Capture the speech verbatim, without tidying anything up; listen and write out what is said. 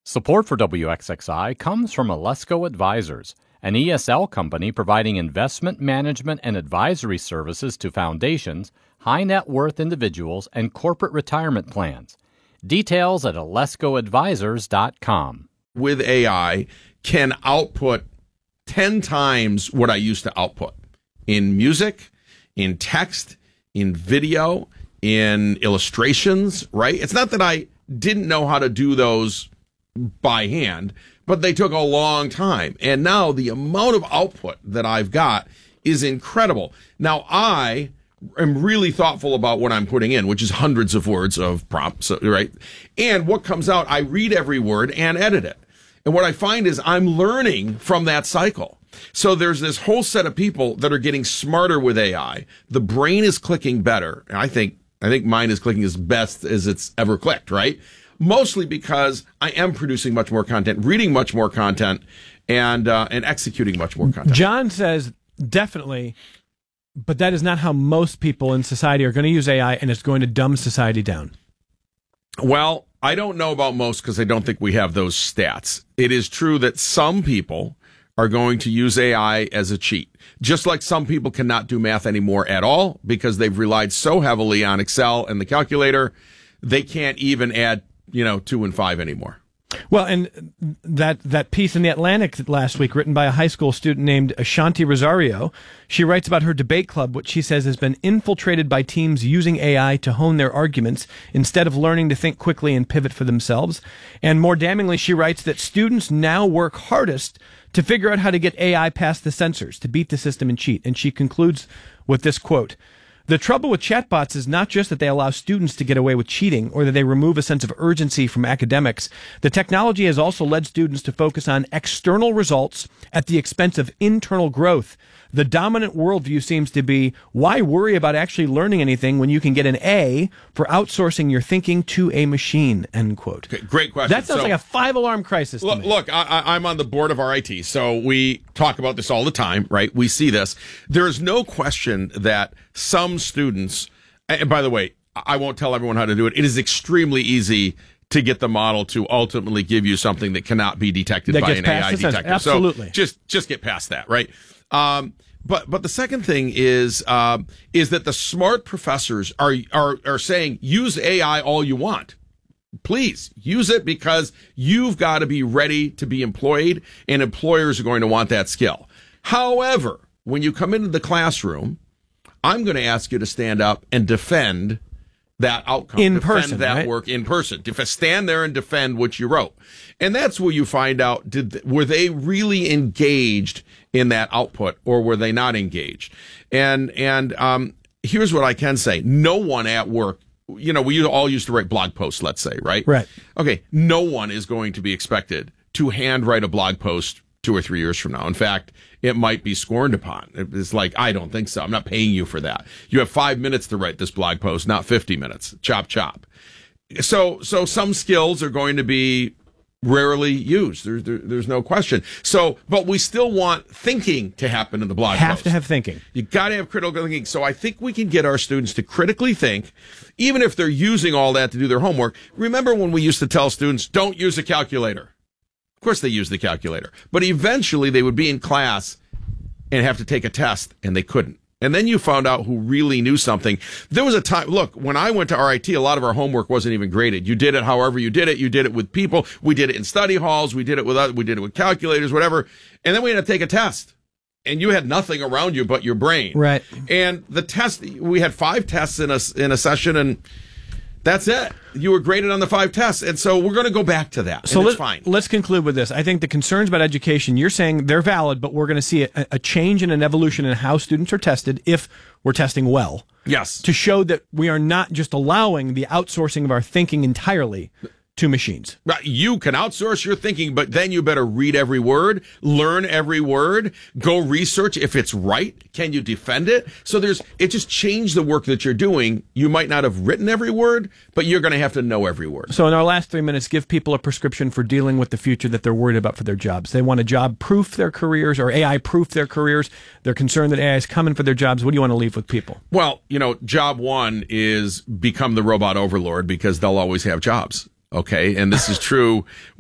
Support for W X X I comes from Alesco Advisors, an E S L company providing investment management and advisory services to foundations, high net worth individuals, and corporate retirement plans. Details at alesco advisors dot com. With A I, can output ten times what I used to output in music, in text, in video, in illustrations, right? It's not that I didn't know how to do those by hand, but they took a long time. And now the amount of output that I've got is incredible. Now, I am really thoughtful about what I'm putting in, which is hundreds of words of prompts, right? And what comes out, I read every word and edit it. And what I find is I'm learning from that cycle. So there's this whole set of people that are getting smarter with A I. The brain is clicking better. And I think, I think mine is clicking as best as it's ever clicked, right? Mostly because I am producing much more content, reading much more content, and uh, and executing much more content. John says definitely, but that is not how most people in society are going to use A I, and it's going to dumb society down. Well, I don't know about most because I don't think we have those stats. It is true that some people are going to use A I as a cheat, just like some people cannot do math anymore at all because they've relied so heavily on Excel and the calculator, they can't even add you know, two and five anymore. Well, and that that piece in The Atlantic last week, written by a high school student named Ashanti Rosario, she writes about her debate club, which she says has been infiltrated by teams using A I to hone their arguments instead of learning to think quickly and pivot for themselves. And more damningly, she writes that students now work hardest to figure out how to get A I past the censors, to beat the system and cheat. And she concludes with this quote: "The trouble with chatbots is not just that they allow students to get away with cheating or that they remove a sense of urgency from academics. The technology has also led students to focus on external results at the expense of internal growth. The dominant worldview seems to be, why worry about actually learning anything when you can get an A for outsourcing your thinking to a machine," end quote. Okay, great question. That sounds so, like a five-alarm crisis Look, to me. look I, I, I'm on the board of R I T, so we talk about this all the time, right? We see this. There is no question that some students, and by the way, I won't tell everyone how to do it. It is extremely easy to get the model to ultimately give you something that cannot be detected That by gets an past A I the censor. detector. Absolutely. So just just get past that, right? Um, but but the second thing is um, is that the smart professors are are are saying use A I all you want. Please use it because you've got to be ready to be employed, and employers are going to want that skill. However, when you come into the classroom, I'm going to ask you to stand up and defend that outcome. In defend person, that right? work in person. Def- stand there and defend what you wrote. And that's where you find out, did were they really engaged in that output or were they not engaged? And and um, here's what I can say. No one at work, you know, we all used to write blog posts, let's say, right? Right. Okay, no one is going to be expected to handwrite a blog post two or three years from now. In fact, it might be scorned upon. It's like, I don't think so. I'm not paying you for that. You have five minutes to write this blog post, not fifty minutes. Chop, chop. So, so some skills are going to be rarely used. There's, there, there's no question. So, but we still want thinking to happen in the blog Have post. to have thinking. You got to have critical thinking. So I think we can get our students to critically think, even if they're using all that to do their homework. Remember when we used to tell students, don't use a calculator? Of course they use the calculator. But eventually they would be in class and have to take a test, and they couldn't. And then you found out who really knew something. There was a time, look, when I went to R I T, a lot of our homework wasn't even graded. You did it however you did it. You did it with people. We did it in study halls. We did it with other, we did it with calculators, whatever. And then we had to take a test. And you had nothing around you but your brain. Right. And the test, we had five tests in a, in a session, and that's it. You were graded on the five tests. And so we're going to go back to that. So and let, it's fine. Let's conclude with this. I think the concerns about education, you're saying they're valid, but we're going to see a, a change and an evolution in how students are tested if we're testing well. Yes. To show that we are not just allowing the outsourcing of our thinking entirely to machines. Right. You can outsource your thinking, but then you better read every word, learn every word, go research if it's right. Can you defend it? So there's, it just changed the work that you're doing. You might not have written every word, but you're going to have to know every word. So in our last three minutes, give people a prescription for dealing with the future that they're worried about for their jobs. They want to job-proof their careers or A I-proof their careers. They're concerned that A I is coming for their jobs. What do you want to leave with people? Well, you know, job one is become the robot overlord because they'll always have jobs. Okay. And this is true